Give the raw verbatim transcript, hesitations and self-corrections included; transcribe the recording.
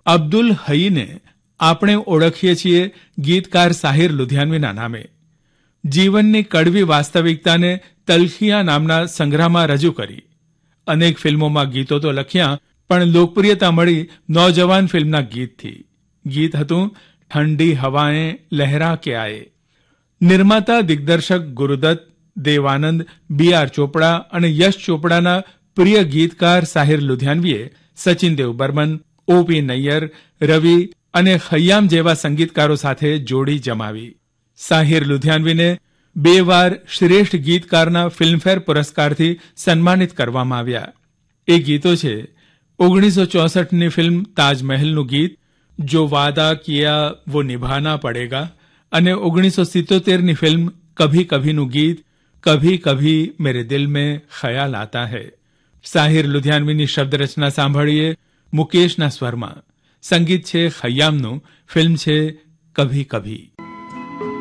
અબ્દુલ હઈને આપણે ઓળખીએ છીએ ગીતકાર સાહિર લુધિયાનવીના નામે. જીવનની કડવી વાસ્તવિકતાને તલખિયા નામના સંગ્રહમાં રજૂ કરી. અનેક ફિલ્મોમાં ગીતો તો લખ્યા, પણ લોકપ્રિયતા મળી નૌજવાન ફિલ્મના ગીતથી. ગીત હતું ઠંડી હવાએ લહેરા કે આયે. નિર્માતા દિગ્દર્શક ગુરુદત્ત, દેવાનંદ, બી આર ચોપડા અને યશ ચોપડાના પ્રિય ગીતકાર સાહિર લુધિયાનવીએ સચિન દેવ બર્મન, ઓ પી નૈયર, રવિ અને ખય્યામ જેવા સંગીતકારો સાથે જોડી જમાવી. સાહિર લુધિયાનવીને બે વાર શ્રેષ્ઠ ગીતકારના ફિલ્મફેર પુરસ્કારથી સન્માનિત કરવામાં આવ્યા. એ ગીતો છે ઓગણીસો ચોસઠની ફિલ્મ તાજમહેલનું ગીત જો વાદા કિયા વો નિભાના પડેગા અને ઓગણીસો સિત્તોતેરની ફિલ્મ કભી કભીનું ગીત કભી કભી મેરે દિલ મેં ખ્યાલ આતા હૈ. સાહિર લુધિયાનવીની શબ્દરચના સાંભળીએ મુકેશના સ્વરમાં. સંગીત છે ખય્યામનું, ફિલ્મ છે કભી કભી.